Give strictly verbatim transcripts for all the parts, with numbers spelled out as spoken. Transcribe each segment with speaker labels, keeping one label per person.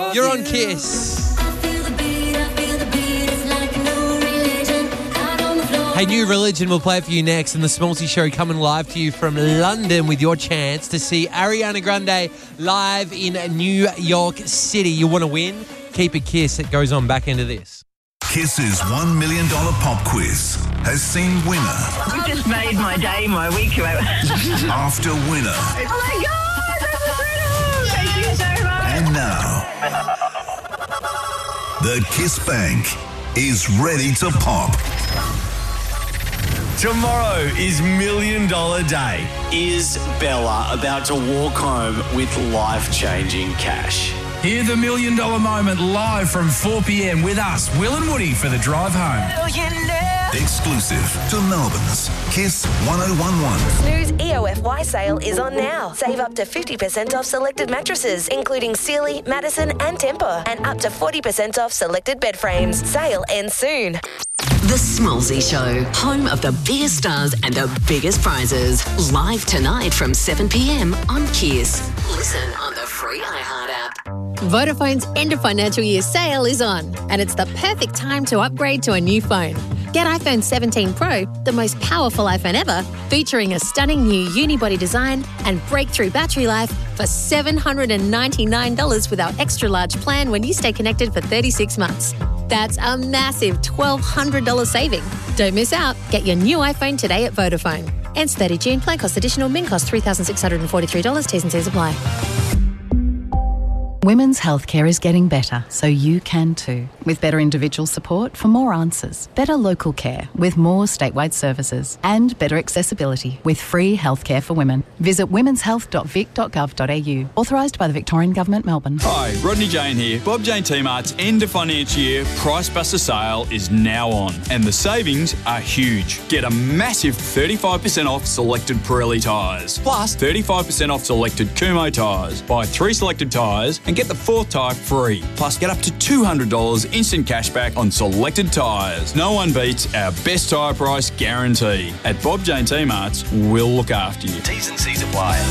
Speaker 1: love
Speaker 2: You're
Speaker 1: you.
Speaker 2: on Kiss. Hey, New Religion will play for you next, and the Smallsy Show coming live to you from London with your chance to see Ariana Grande live in New York City. You want to win? Keep a Kiss. It goes on back into this.
Speaker 3: Kiss's one million dollars pop quiz has seen winner
Speaker 4: You just made my day, my week.
Speaker 3: after winner.
Speaker 4: Oh my God, that's incredible! Thank you so much.
Speaker 3: And now, the Kiss Bank is ready to pop.
Speaker 5: Tomorrow is Million Dollar Day.
Speaker 6: Is Bella about to walk home with life-changing cash?
Speaker 7: Hear the Million Dollar Moment live from four p.m. with us, Will and Woody, for the drive home.
Speaker 3: Exclusive to Melbourne's Kiss one oh one one.
Speaker 8: Snooze E O F Y sale is on now. Save up to fifty percent off selected mattresses, including Sealy, Madison and Tempur, and up to forty percent off selected bed frames. Sale ends soon.
Speaker 9: The Smallsy Show, home of the biggest stars and the biggest prizes. Live tonight from seven p.m. on Kiss. Listen on the free iHeart app.
Speaker 10: Vodafone's end of financial year sale is on, and it's the perfect time to upgrade to a new phone. Get iPhone seventeen Pro, the most powerful iPhone ever, featuring a stunning new unibody design and breakthrough battery life for seven hundred ninety-nine dollars with our extra large plan when you stay connected for thirty-six months. That's a massive twelve hundred dollars saving. Don't miss out. Get your new iPhone today at Vodafone. Ends thirtieth of June. Plan cost additional. Min cost three thousand six hundred forty-three dollars. T's and C's apply.
Speaker 11: Women's healthcare is getting better, so you can too. With better individual support for more answers, better local care with more statewide services, and better accessibility with free healthcare for women. Visit womens health dot vic dot gov dot a u. Authorised by the Victorian Government, Melbourne.
Speaker 12: Hi, Rodney Jane here. Bob Jane T-Mart's end of financial year Price Buster sale is now on, and the savings are huge. Get a massive thirty-five percent off selected Pirelli tyres, plus thirty-five percent off selected Kumho tyres. Buy three selected tyres and get the fourth tyre free. Plus, get up to two hundred dollars instant cash back on selected tyres. No one beats our best tyre price guarantee. At Bob Jane T-Mart's, we'll look after you.
Speaker 6: T's and C's apply.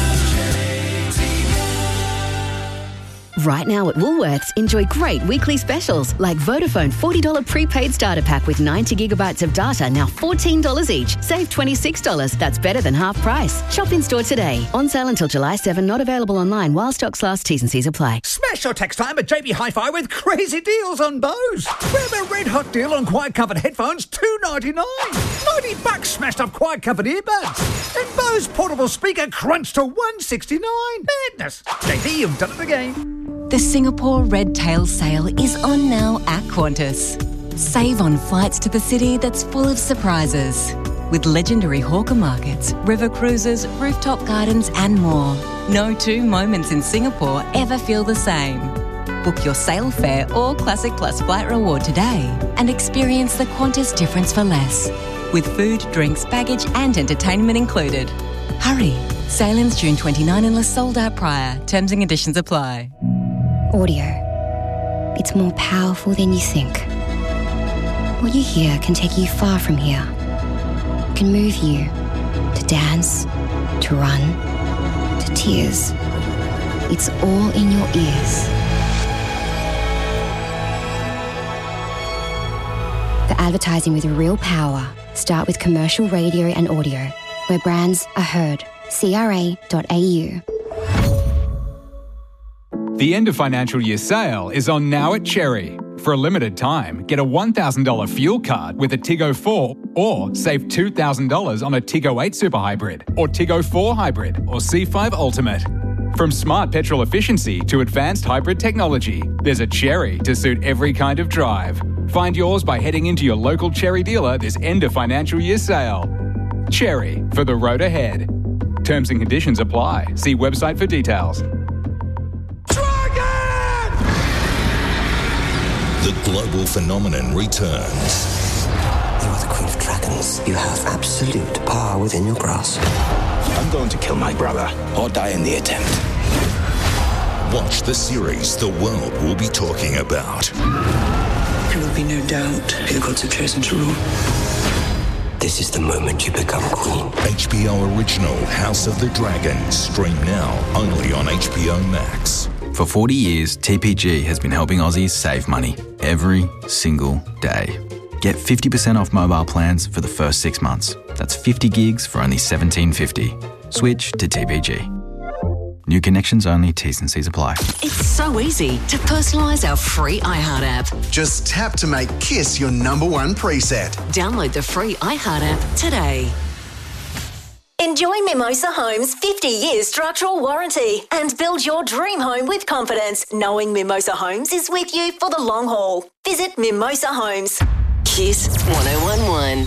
Speaker 13: Right now at Woolworths, enjoy great weekly specials like Vodafone forty dollars prepaid starter pack with ninety gigabytes of data, now fourteen dollars each. Save twenty-six dollars. That's better than half price. Shop in store today. On sale until July seventh, not available online while stocks last. T's and C's apply.
Speaker 14: Smash your text time at J B Hi-Fi with crazy deals on Bose. Grab a red hot deal on quiet covered headphones, two ninety-nine. ninety bucks smashed up quiet covered earbuds. And Bose portable speaker crunched to one sixty-nine. Madness. J B, you've done it again.
Speaker 15: The Singapore Red Tail Sale is on now at Qantas. Save on flights to the city that's full of surprises. With legendary hawker markets, river cruises, rooftop gardens and more. No two moments in Singapore ever feel the same. Book your sail fare or Classic Plus flight reward today and experience the Qantas difference for less. With food, drinks, baggage and entertainment included. Hurry! Sail-ins June twenty-ninth unless sold out prior. Terms and conditions apply.
Speaker 16: Audio. It's more powerful than you think. What you hear can take you far from here. It can move you to dance, to run, to tears. It's all in your ears. The advertising with real power. Start with commercial radio and audio, where brands are heard. C R A dot A U.
Speaker 17: The end of financial year sale is on now at Cherry. For a limited time, get a one thousand dollars fuel card with a Tiggo four or save two thousand dollars on a Tiggo eight Super Hybrid or Tiggo four Hybrid or C five Ultimate. From smart petrol efficiency to advanced hybrid technology, there's a Cherry to suit every kind of drive. Find yours by heading into your local Cherry dealer this end of financial year sale. Cherry, for the road ahead. Terms and conditions apply. See website for details.
Speaker 3: The global phenomenon returns.
Speaker 18: You are the Queen of Dragons. You have absolute power within your grasp.
Speaker 19: I'm going to kill my brother or die in the attempt.
Speaker 3: Watch the series the world will be talking about.
Speaker 18: There will be no doubt who gods have chosen to rule. This is the moment you become queen.
Speaker 3: H B O original House of the Dragon. Stream now only on H B O Max.
Speaker 1: For forty years, T P G has been helping Aussies save money every single day. Get fifty percent off mobile plans for the first six months. That's fifty gigs for only seventeen fifty. Switch to T P G. New connections only, T's and C's apply.
Speaker 9: It's so easy to personalise our free iHeart app.
Speaker 20: Just tap to make Kiss your number one preset.
Speaker 9: Download the free iHeart app today.
Speaker 21: Enjoy Mimosa Homes' fifty year structural warranty and build your dream home with confidence, knowing Mimosa Homes is with you for the long haul. Visit Mimosa Homes.
Speaker 9: Kiss one oh one one.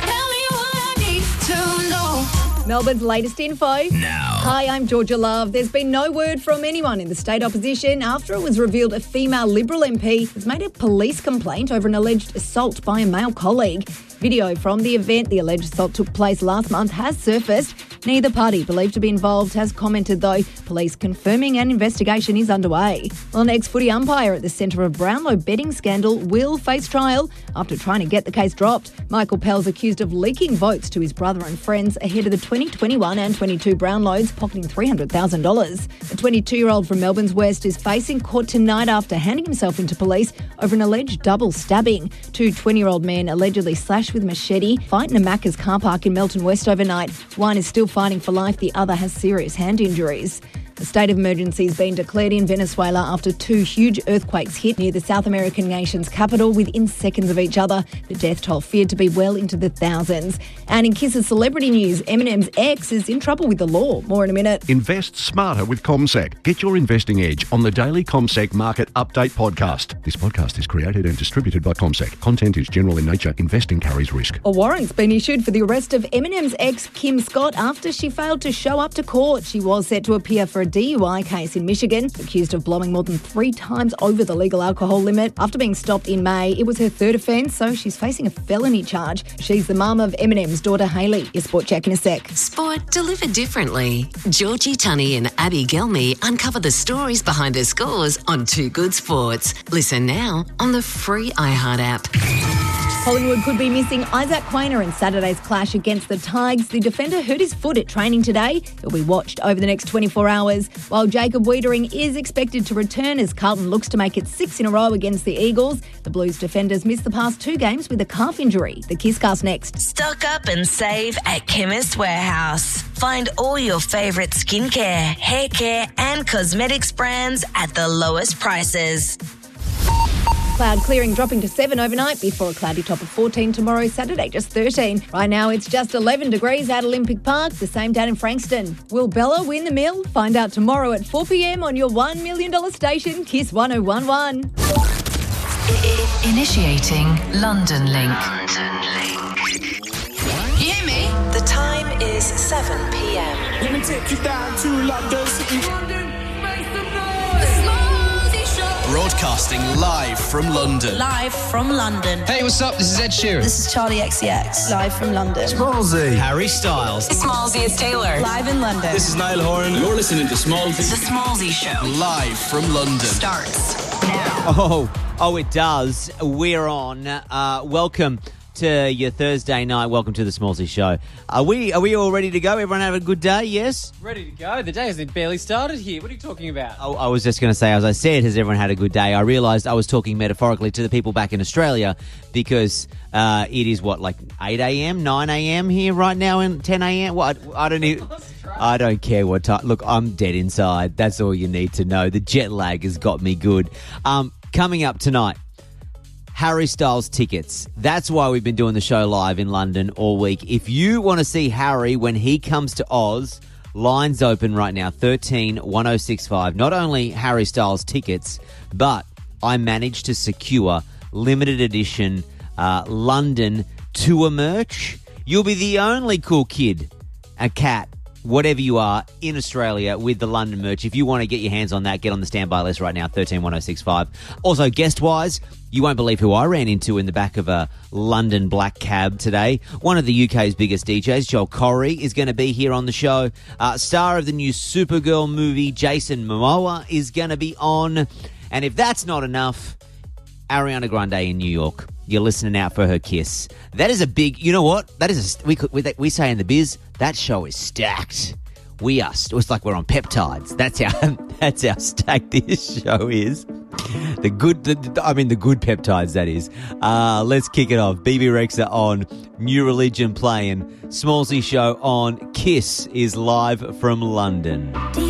Speaker 22: Melbourne's latest info. Now. Hi, I'm Georgia Love. There's been no word from anyone in the state opposition after it was revealed a female Liberal M P has made a police complaint over an alleged assault by a male colleague. Video from the event the alleged assault took place last month has surfaced. Neither party believed to be involved has commented, though, police confirming an investigation is underway. Well, an ex-footy umpire at the centre of Brownlow betting scandal will face trial after trying to get the case dropped. Michael Pell's accused of leaking votes to his brother and friends ahead of the twenty twenty-one and twenty-two Brownlows, pocketing three hundred thousand dollars. A twenty-two-year-old from Melbourne's West is facing court tonight after handing himself into police over an alleged double stabbing. Two twenty-year-old men allegedly slashed with machete, fight in a Macca's car park in Melton West overnight. One is still fighting for life, the other has serious hand injuries. A state of emergency has been declared in Venezuela after two huge earthquakes hit near the South American nation's capital within seconds of each other. The death toll feared to be well into the thousands. And in Kiss's celebrity news, Eminem's ex is in trouble with the law. More in a minute.
Speaker 23: Invest smarter with CommSec. Get your investing edge on the daily CommSec Market Update podcast. This podcast is created and distributed by CommSec. Content is general in nature. Investing carries risk.
Speaker 22: A warrant's been issued for the arrest of Eminem's ex, Kim Scott, after she failed to show up to court. She was set to appear for a D U I case in Michigan, accused of blowing more than three times over the legal alcohol limit. After being stopped in May, it was her third offence, so she's facing a felony charge. She's the mum of Eminem's daughter, Hailey. Your sport check in a sec.
Speaker 9: Sport delivered differently. Georgie Tunney and Abby Gelmy uncover the stories behind the scores on Two Good Sports. Listen now on the free iHeart app.
Speaker 22: Collingwood could be missing Isaac Quainer in Saturday's clash against the Tigers. The defender hurt his foot at training today. He'll be watched over the next twenty-four hours, while Jacob Wiedering is expected to return as Carlton looks to make it six in a row against the Eagles. The Blues defenders missed the past two games with a calf injury. The Kisscast next.
Speaker 8: Stock up and save at Chemist Warehouse. Find all your favourite skincare, hair care and cosmetics brands at the lowest prices.
Speaker 22: Cloud clearing dropping to seven overnight before a cloudy top of fourteen tomorrow, Saturday just thirteen. Right now it's just eleven degrees at Olympic Park, the same down in Frankston. Will Bella win the mill? Find out tomorrow at four p.m. on your one million dollars station, Kiss one oh one one.
Speaker 9: Initiating London Link. London Link. You hear me? The time is seven p.m.
Speaker 24: Let me take you down to London City.
Speaker 25: Broadcasting live from London.
Speaker 26: Live from London.
Speaker 25: Hey, what's up? This is Ed Sheeran.
Speaker 26: This is Charlie X C X. Live from London.
Speaker 25: Smallsy. Harry Styles.
Speaker 26: Smallsy is Taylor. Live in London.
Speaker 25: This is Niall Horan. You're listening to Smallsy.
Speaker 26: The Smallsy Show.
Speaker 25: Live from London.
Speaker 26: Starts now.
Speaker 27: Oh, oh, it does. We're on. Uh, welcome to your Thursday night. Welcome to the Smallsy Show. Are we are we all ready to go? Everyone have a good day? Yes?
Speaker 28: Ready to go. The day hasn't barely started here. What are you talking about?
Speaker 27: I, I was just going to say, as I said, has everyone had a good day? I realised I was talking metaphorically to the people back in Australia because uh, it is, what, like eight a.m., nine a.m. here right now and ten a.m.? What? I, I don't even... I don't care what time. Look, I'm dead inside. That's all you need to know. The jet lag has got me good. Um, coming up tonight, Harry Styles tickets. That's why we've been doing the show live in London all week. If you want to see Harry when he comes to Oz, lines open right now, thirteen one oh six five. Not only Harry Styles tickets, but I managed to secure limited edition uh, London tour merch. You'll be the only cool kid, a cat, whatever you are, in Australia with the London merch. If you want to get your hands on that, get on the standby list right now, thirteen one oh six five. Also, guest-wise, you won't believe who I ran into in the back of a London black cab today. One of the U K's biggest D Js, Joel Corey, is going to be here on the show. Uh, star of the new Supergirl movie, Jason Momoa, is going to be on. And if that's not enough, Ariana Grande in New York. You're listening out for her Kiss. That is a big, you know what? That is a, we, we, we say in the biz, that show is stacked. We are. It's like we're on peptides. That's how. That's how stacked this show is. The good. The, I mean, the good peptides. That is. Uh, let's kick it off. B B Rexa on New Religion playing. Smallsy Show on Kiss is live from London.